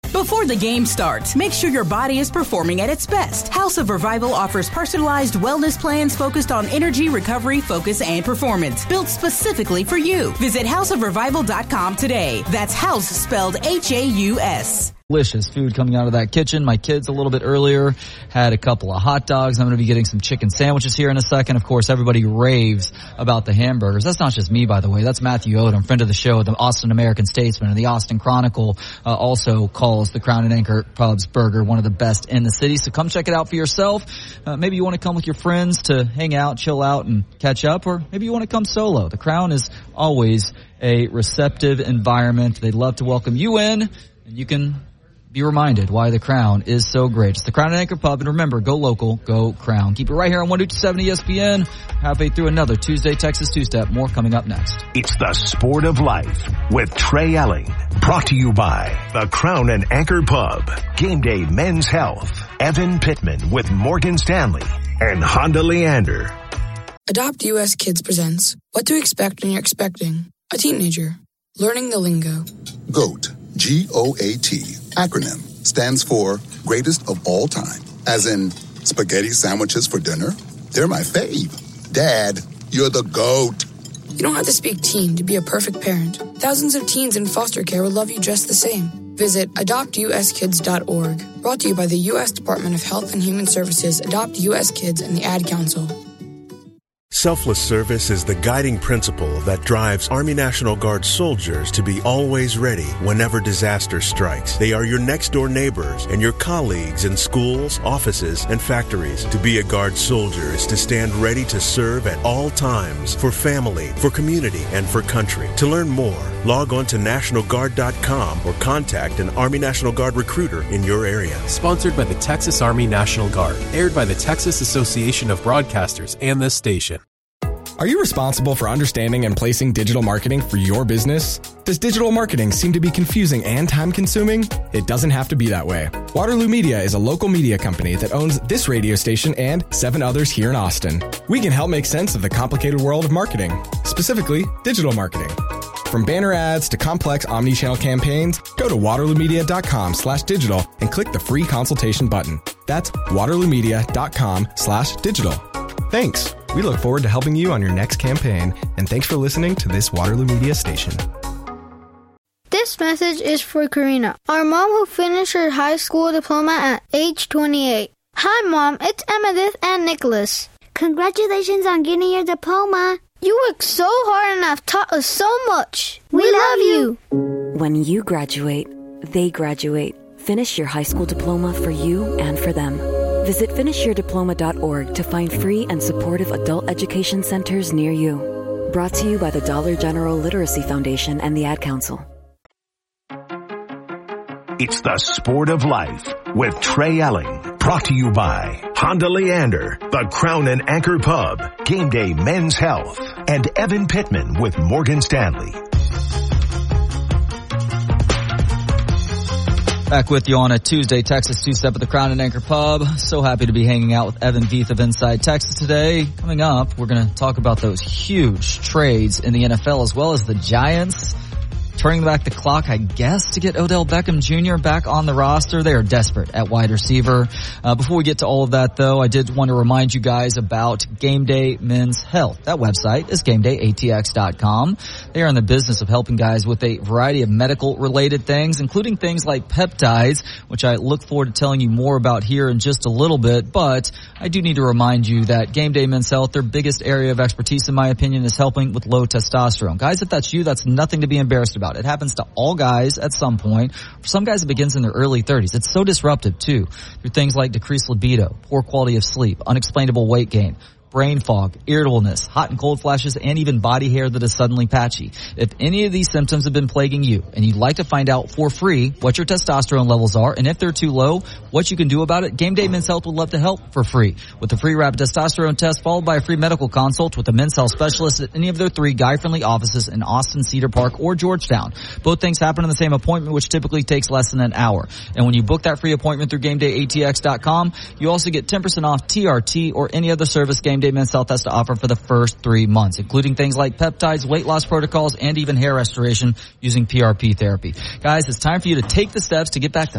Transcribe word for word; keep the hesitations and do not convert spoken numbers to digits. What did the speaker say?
Before the game starts, make sure your body is performing at its best. House of Revival offers personalized wellness plans focused on energy, recovery, focus, and performance, built specifically for you. Visit house of revival dot com today. That's house spelled H A U S. Delicious food coming out of that kitchen. My kids a little bit earlier had a couple of hot dogs. I'm going to be getting some chicken sandwiches here in a second. Of course, everybody raves about the hamburgers. That's not just me, by the way. That's Matthew Odom, friend of the show, the Austin American Statesman, and the Austin Chronicle uh, also calls the Crown and Anchor Pub's burger one of the best in the city. So come check it out for yourself. Uh, maybe you want to come with your friends to hang out, chill out, and catch up, or maybe you want to come solo. The Crown is always a receptive environment. They'd love to welcome you in, and you can be reminded why the Crown is so great. It's the Crown and Anchor Pub, and remember, go local, go Crown. Keep it right here on one two seven E S P N. Halfway through another Tuesday Texas Two-Step. More coming up next. It's the Sport of Life with Trey Elling. Brought to you by the Crown and Anchor Pub, Game Day Men's Health, Evan Pittman with Morgan Stanley, and Honda Leander. Adopt U S Kids presents What to Expect When You're Expecting a Teenager. Learning the lingo. GOAT. G O A T. Acronym stands for greatest of all time. As in, spaghetti sandwiches for dinner? They're my fave. Dad, you're the GOAT. You don't have to speak teen to be a perfect parent. Thousands of teens in foster care will love you just the same. Visit adopt u s kids dot org. Brought to you by the U S Department of Health and Human Services, Adopt U S Kids, and the Ad Council. Selfless service is the guiding principle that drives Army National Guard soldiers to be always ready whenever disaster strikes. They are your next-door neighbors and your colleagues in schools, offices, and factories. To be a Guard soldier is to stand ready to serve at all times for family, for community, and for country. To learn more, log on to national guard dot com or contact an Army National Guard recruiter in your area. Sponsored by the Texas Army National Guard. Aired by the Texas Association of Broadcasters and this station. Are you responsible for understanding and placing digital marketing for your business? Does digital marketing seem to be confusing and time-consuming? It doesn't have to be that way. Waterloo Media is a local media company that owns this radio station and seven others here in Austin. We can help make sense of the complicated world of marketing, specifically digital marketing. From banner ads to complex omni-channel campaigns, go to waterloo media dot com slash digital and click the free consultation button. That's waterloo media dot com slash digital. Thanks. We look forward to helping you on your next campaign, and thanks for listening to this Waterloo Media station. This message is for Karina, our mom who finished her high school diploma at age twenty-eight. Hi, Mom. It's Emmettith and Nicholas. Congratulations on getting your diploma. You worked so hard and have taught us so much. We, we love you. When you graduate, they graduate. Finish your high school diploma for you and for them. Visit finish your diploma dot org to find free and supportive adult education centers near you. Brought to you by the Dollar General Literacy Foundation and the Ad Council. It's the Sport of Life with Trey Elling. Brought to you by Honda Leander, the Crown and Anchor Pub, Game Day Men's Health, and Evan Pittman with Morgan Stanley. Back with you on a Tuesday Texas Two-Step at the Crown and Anchor Pub. So happy to be hanging out with Evan Veith of Inside Texas today. Coming up, we're going to talk about those huge trades in the N F L as well as the Giants turning back the clock, I guess, to get Odell Beckham Junior back on the roster. They are desperate at wide receiver. Uh, before we get to all of that, though, I did want to remind you guys about Game Day Men's Health. That website is game day a t x dot com. They are in the business of helping guys with a variety of medical-related things, including things like peptides, which I look forward to telling you more about here in just a little bit. But I do need to remind you that Game Day Men's Health, their biggest area of expertise, in my opinion, is helping with low testosterone. Guys, if that's you, that's nothing to be embarrassed about. It happens to all guys at some point. For some guys, it begins in their early thirties. It's so disruptive, too, through things like decreased libido, poor quality of sleep, unexplainable weight gain, brain fog, irritableness, hot and cold flashes, and even body hair that is suddenly patchy. If any of these symptoms have been plaguing you and you'd like to find out for free what your testosterone levels are and if they're too low, what you can do about it, Game Day Men's Health would love to help for free with a free rapid testosterone test followed by a free medical consult with a men's health specialist at any of their three guy-friendly offices in Austin, Cedar Park, or Georgetown. Both things happen in the same appointment, which typically takes less than an hour. And when you book that free appointment through game day a t x dot com, you also get ten percent off T R T or any other service Game Day Men's Health has to offer for the first three months, including things like peptides, weight loss protocols, and even hair restoration using P R P therapy. Guys, it's time for you to take the steps to get back to